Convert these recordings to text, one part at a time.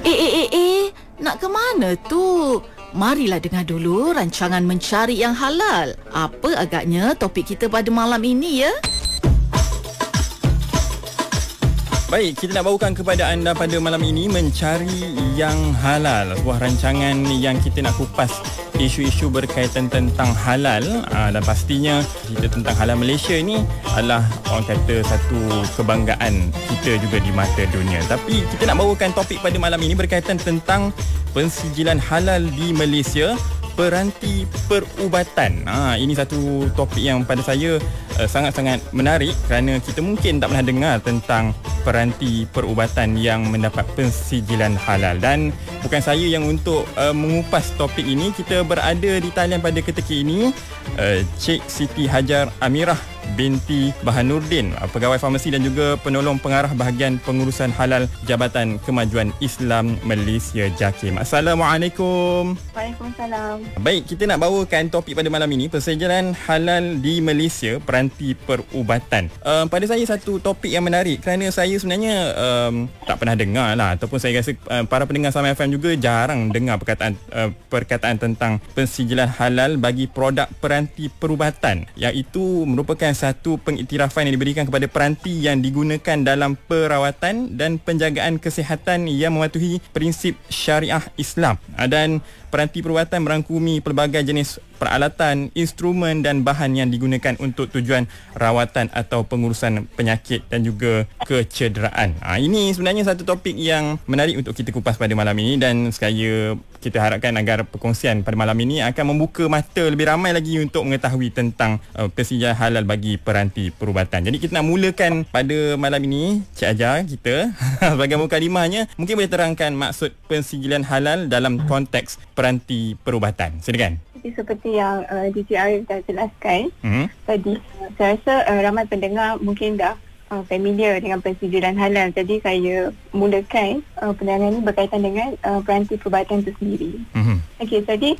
Nak ke mana tu? Marilah dengar dulu rancangan Mencari Yang Halal. Apa agaknya topik kita pada malam ini ya? Baik, kita nak bawakan kepada anda pada malam ini Mencari Yang Halal, sebuah rancangan yang kita nak kupas isu-isu berkaitan tentang halal, dan pastinya cerita tentang halal Malaysia ini adalah orang kata satu kebanggaan kita juga di mata dunia. Tapi kita nak bawakan topik pada malam ini berkaitan tentang pensijilan halal di Malaysia, peranti perubatan. Ini satu topik yang pada saya sangat-sangat menarik kerana kita mungkin tak pernah dengar tentang peranti perubatan yang mendapat pensijilan halal. Dan bukan saya yang untuk mengupas topik ini. Kita berada di talian pada ketika ini Cik Siti Hajar Amirah binti Bahanuddin, pegawai farmasi dan juga penolong pengarah bahagian pengurusan halal Jabatan Kemajuan Islam Malaysia JAKIM. Assalamualaikum. Waalaikumsalam. Baik, kita nak bawakan topik pada malam ini pensijilan halal di Malaysia, peranti perubatan. Pada saya satu topik yang menarik kerana saya sebenarnya tak pernah dengar lah, ataupun saya rasa para pendengar Sama FM juga jarang dengar perkataan tentang pensijilan halal bagi produk peranti perubatan, iaitu merupakan satu pengiktirafan yang diberikan kepada peranti yang digunakan dalam perawatan dan penjagaan kesihatan yang mematuhi prinsip syariah Islam. Dan peranti perubatan merangkumi pelbagai jenis peralatan, instrumen dan bahan yang digunakan untuk tujuan rawatan atau pengurusan penyakit dan juga kecederaan. Ini sebenarnya satu topik yang menarik untuk kita kupas pada malam ini, dan sekaya kita harapkan agar perkongsian pada malam ini akan membuka mata lebih ramai lagi untuk mengetahui tentang pensijilan halal bagi peranti perubatan. Jadi kita nak mulakan pada malam ini, Cik Hajar kita sebagai mukadimahnya, mungkin boleh terangkan maksud pensijilan halal dalam konteks peranti perubatan. Silakan. Seperti yang DJ Arif dah jelaskan tadi, saya rasa ramai pendengar mungkin dah familiar dengan pensijilan halal. Jadi saya mulakan penerangan ini berkaitan dengan peranti perubatan itu sendiri. Okey, jadi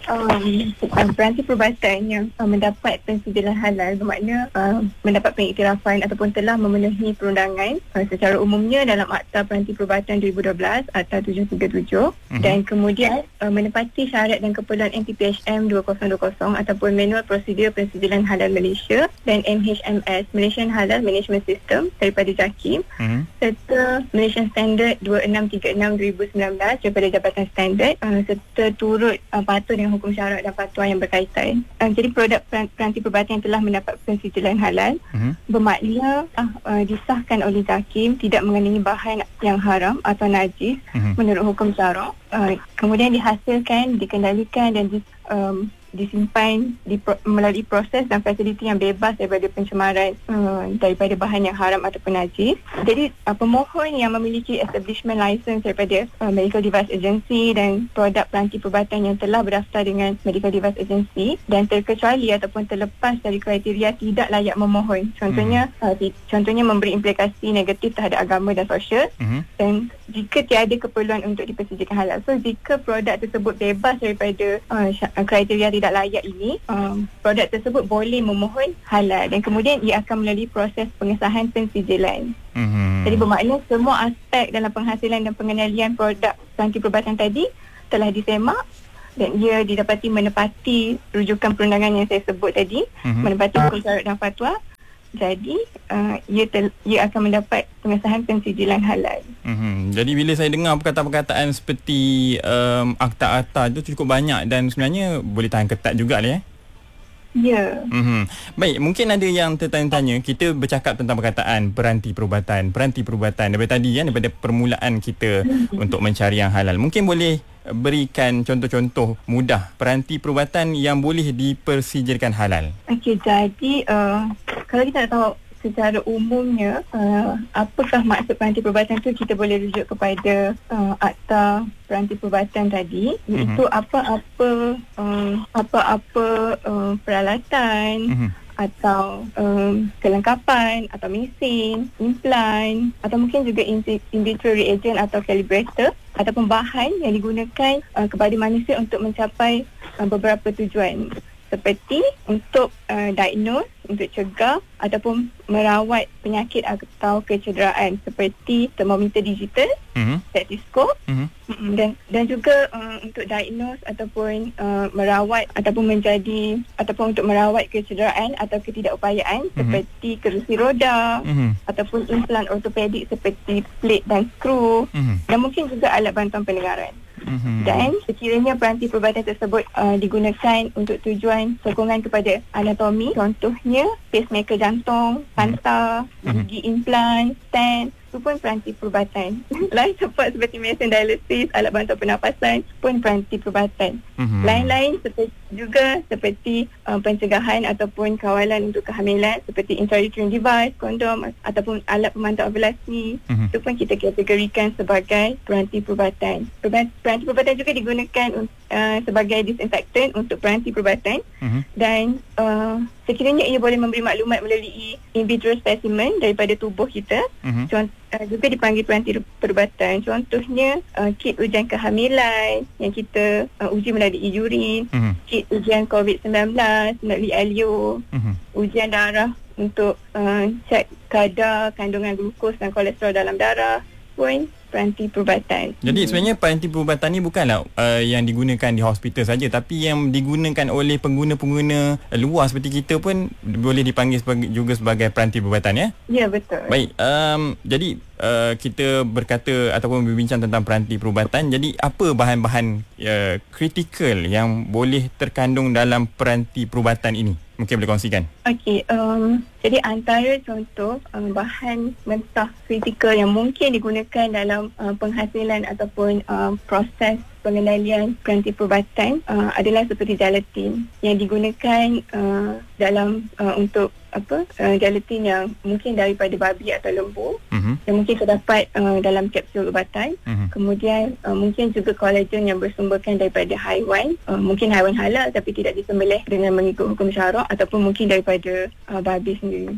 peranti perubatan yang mendapat pensijilan halal bermakna mendapat pengiktirafan ataupun telah memenuhi perundangan secara umumnya dalam Akta Peranti Perubatan 2012 Akta 737 dan kemudian menepati syarat dan keperluan NPPHM 2020 ataupun Manual Prosedur Pensijilan Halal Malaysia dan MHMS Malaysian Halal Management System daripada JAKIM serta Malaysian Standard 2636 2019 daripada Jabatan Standard serta turut patuh dengan hukum syarak dan fatwa yang berkaitan. Jadi produk peranti perubatan yang telah mendapat pensijilan halal bermakna disahkan oleh JAKIM tidak mengandungi bahan yang haram atau najis menurut hukum syarak, kemudian dihasilkan, dikendalikan dan disimpan melalui proses dan fasiliti yang bebas daripada pencemaran daripada bahan yang haram ataupun najis. Jadi pemohon yang memiliki establishment license daripada Medical Device Agency dan produk peranti perubatan yang telah berdaftar dengan Medical Device Agency dan terkecuali ataupun terlepas dari kriteria tidak layak memohon. Contohnya memberi implikasi negatif terhadap agama dan sosial, dan jika tiada keperluan untuk dipensijikan halal. So jika produk tersebut bebas daripada kriteria tidak layak ini, produk tersebut boleh memohon halal dan kemudian ia akan melalui proses pengesahan pensijilan. Jadi bermakna semua aspek dalam penghasilan dan pengendalian produk peranti perubatan tadi telah disemak dan ia didapati menepati rujukan perundangan yang saya sebut tadi, menepati hukum syarat dan fatwa. Jadi ia akan mendapat pengesahan pensijilan halal. Jadi bila saya dengar perkataan-perkataan seperti akta-akta itu cukup banyak dan sebenarnya boleh tahan ketat juga lah ya. Ya. Baik, mungkin ada yang tertanya-tanya. Kita bercakap tentang perkataan peranti perubatan daripada tadi kan, daripada permulaan kita untuk mencari yang halal. Mungkin boleh berikan contoh-contoh mudah peranti perubatan yang boleh dipersijilkan halal. Okey, jadi kalau kita nak tahu secara umumnya apakah maksud peranti perubatan tu, kita boleh rujuk kepada Akta Peranti Perubatan tadi, iaitu apa-apa peralatan atau kelengkapan atau mesin, implan atau mungkin juga in vitro reagent atau calibrator ataupun bahan yang digunakan kepada manusia untuk mencapai beberapa tujuan, seperti untuk diagnose untuk cegah ataupun merawat penyakit atau kecederaan seperti termometer digital, stetoskop, dan juga untuk diagnose ataupun merawat ataupun untuk merawat kecederaan atau ketidakupayaan seperti kerusi roda ataupun implan ortopedik seperti plate dan skru, dan mungkin juga alat bantuan pendengaran. Dan sekiranya peranti perubatan tersebut digunakan untuk tujuan sokongan kepada anatomi, contohnya pacemaker jantung, pantar, gigi implan, stent, itu pun peranti perubatan. Life support seperti mesin dialisis, alat bantuan pernafasan pun peranti perubatan. Lain-lain seperti pencegahan ataupun kawalan untuk kehamilan seperti intrauterine device, kondom ataupun alat pemantau ovulasi, itu pun kita kategorikan sebagai peranti perubatan. Peranti perubatan juga digunakan sebagai disinfektan untuk peranti perubatan, dan sekiranya ia boleh memberi maklumat melalui in vitro specimen daripada tubuh kita, juga dipanggil peranti perubatan. Contohnya kit ujian kehamilan yang kita uji melalui urin, kit ujian COVID-19 melalui alio, ujian darah untuk cek kadar kandungan glukos dan kolesterol dalam darah pun peranti perubatan. Jadi sebenarnya peranti perubatan ni bukanlah yang digunakan di hospital saja, tapi yang digunakan oleh pengguna-pengguna luar seperti kita pun boleh dipanggil juga sebagai peranti perubatan, ya? Ya, betul. Baik, jadi kita berkata ataupun berbincang tentang peranti perubatan. Jadi apa bahan-bahan kritikal yang boleh terkandung dalam peranti perubatan ini? Mungkin boleh kongsikan. Okey, jadi antara contoh bahan mentah kritikal yang mungkin digunakan dalam penghasilan ataupun proses pengendalian peranti perubatan adalah seperti gelatin yang digunakan dalam untuk gelatin yang mungkin daripada babi atau lembu, yang mungkin terdapat dalam kapsul ubatan. Kemudian mungkin juga kolagen yang bersumberkan daripada haiwan, mungkin haiwan halal tapi tidak disembelih dengan mengikut hukum syarak, ataupun mungkin daripada babi sendiri.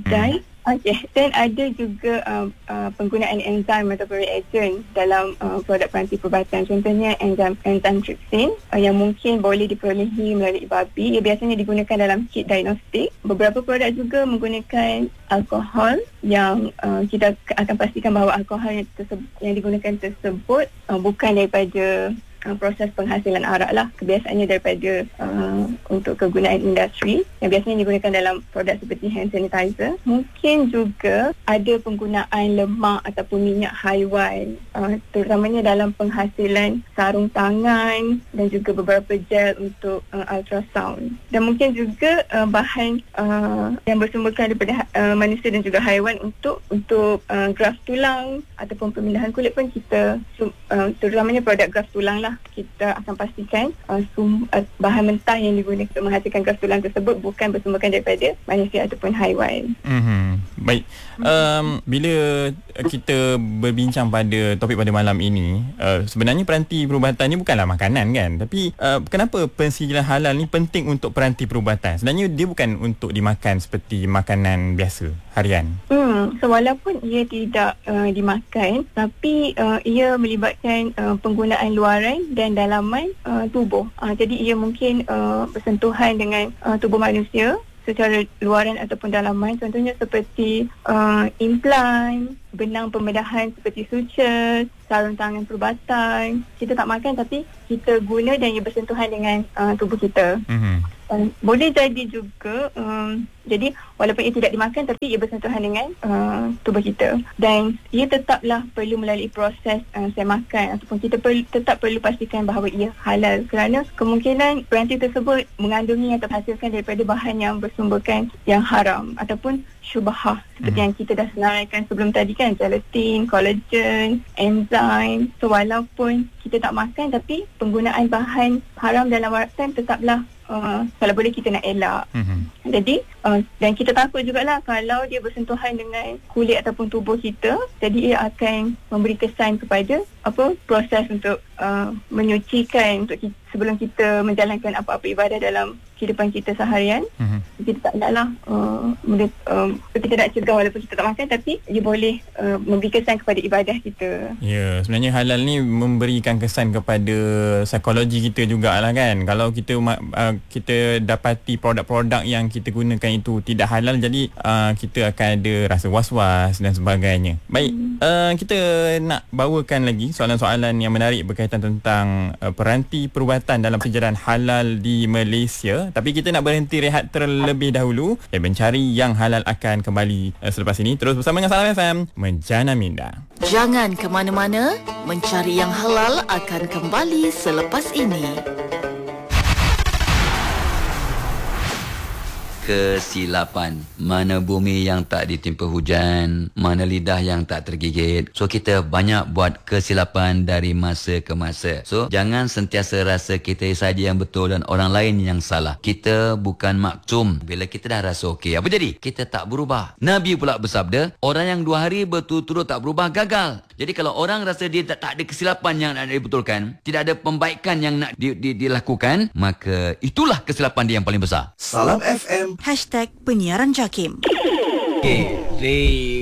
Dan ada juga penggunaan enzim ataupun reagen dalam produk peranti perubatan. Contohnya enzim trypsin yang mungkin boleh diperolehi melalui babi. Ia biasanya digunakan dalam kit diagnostik. Beberapa produk juga menggunakan alkohol yang kita akan pastikan bahawa alkohol yang digunakan tersebut bukan daripada proses penghasilan arak lah. Kebiasaannya daripada untuk kegunaan industri yang biasanya digunakan dalam produk seperti hand sanitizer. Mungkin juga ada penggunaan lemak ataupun minyak haiwan, terutamanya dalam penghasilan sarung tangan dan juga beberapa gel untuk ultrasound. Dan mungkin juga bahan yang bersumberkan daripada manusia dan juga haiwan untuk graft tulang ataupun pemindahan kulit pun kita, terutamanya produk graft tulang lah, kita akan pastikan bahan mentah yang digunakan untuk menghasilkan graft tulang tersebut bukan bersumberkan daripada manusia ataupun haiwan. Baik, bila kita berbincang pada topik pada malam ini, sebenarnya peranti perubatan ni bukanlah makanan, kan? Tapi kenapa pensijilan halal ni penting untuk peranti perubatan? Sebenarnya dia bukan untuk dimakan seperti makanan biasa harian. So walaupun ia tidak dimakan, tapi ia melibatkan penggunaan luaran dan dalaman tubuh. Jadi ia mungkin bersentuhan dengan tubuh manusia secara luaran ataupun dalaman. Contohnya seperti implan, benang pembedahan seperti suture, sarung tangan perubatan. Kita tak makan tapi kita guna dan ia bersentuhan dengan tubuh kita. Boleh jadi juga jadi walaupun ia tidak dimakan tapi ia bersentuhan dengan tubuh kita, dan ia tetaplah perlu melalui proses semakan ataupun kita tetap perlu pastikan bahawa ia halal, kerana kemungkinan peranti tersebut mengandungi atau hasilkan daripada bahan yang bersumberkan yang haram ataupun syubhah seperti yang kita dah senaraikan sebelum tadi, kan, gelatin, kolagen, enzim. So walaupun kita tak makan tapi penggunaan bahan haram dalam waratan tetaplah kalau boleh kita nak elak. Jadi dan kita takut jugalah kalau dia bersentuhan dengan kulit ataupun tubuh kita, jadi ia akan memberi kesan kepada proses untuk menyucikan untuk sebelum kita menjalankan apa-apa ibadah dalam kehidupan kita seharian. Kita tak naklah kita nak cegah walaupun kita tak makan, tapi dia boleh memberi kesan kepada ibadah kita. Ya, sebenarnya halal ni memberikan kesan kepada psikologi kita jugalah, kan. Kalau kita dapati produk-produk yang kita gunakan itu tidak halal, jadi kita akan ada rasa was-was dan sebagainya. Baik, kita nak bawakan lagi soalan-soalan yang menarik berkaitan tentang peranti perubatan dalam penjarahan halal di Malaysia. Tapi kita nak berhenti rehat terlebih dahulu dan mencari yang halal akan kembali selepas ini. Terus bersama dengan Salam FM Menjana Minda. Jangan ke mana-mana, mencari yang halal akan kembali selepas ini. Kesilapan. Mana bumi yang tak ditimpa hujan, mana lidah yang tak tergigit. So kita banyak buat kesilapan dari masa ke masa. So jangan sentiasa rasa kita saja yang betul dan orang lain yang salah. Kita bukan maksum. Bila kita dah rasa okey, apa jadi? Kita tak berubah. Nabi pula bersabda, orang yang 2 hari berturut-turut tak berubah gagal. Jadi kalau orang rasa dia tak ada kesilapan yang nak dibetulkan, tidak ada pembaikan yang nak dilakukan, maka itulah kesilapan dia yang paling besar. Salam FM. #penyiaran JAKIM. Okay,